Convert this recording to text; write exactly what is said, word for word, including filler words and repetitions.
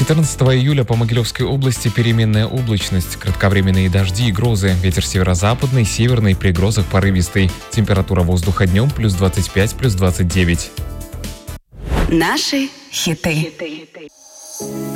четырнадцатого июля по Могилевской области переменная облачность, кратковременные дожди и грозы. Ветер северо-западный, северный, при грозах порывистый. Температура воздуха днем плюс двадцать пять, плюс двадцать девять. Наши хиты.